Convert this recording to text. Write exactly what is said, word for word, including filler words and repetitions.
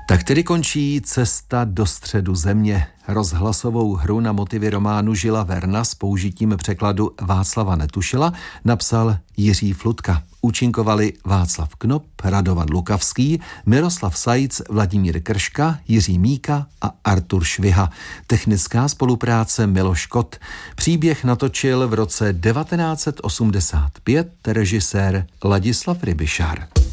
Tak tedy končí Cesta do středu země. Rozhlasovou hru na motivy románu Žila Verna s použitím překladu Václava Netušila napsal Jiří Flutka. Účinkovali Václav Knop, Radovan Lukavský, Miroslav Sajc, Vladimír Krška, Jiří Míka a Artur Šviha. Technická spolupráce Miloš Kot. Příběh natočil v roce devatenáct set osmdesát pět režisér Ladislav Rybišar.